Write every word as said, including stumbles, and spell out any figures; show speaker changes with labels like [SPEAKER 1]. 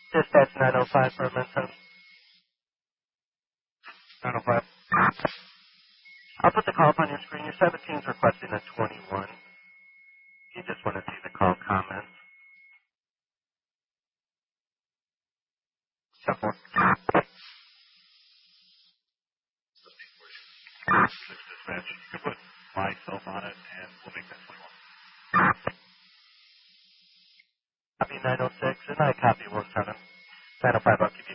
[SPEAKER 1] Dispatch nine oh five for a Mentos.
[SPEAKER 2] nine oh five.
[SPEAKER 1] I'll put the call up on your screen. Your seventeen's requesting a twenty-one. You just want to see the call comments.
[SPEAKER 2] Step one. Dispatch. You can put myself on it, and we'll make that twenty-one.
[SPEAKER 1] Copy nine oh six, and I copy one seven. nine oh five, I'll keep you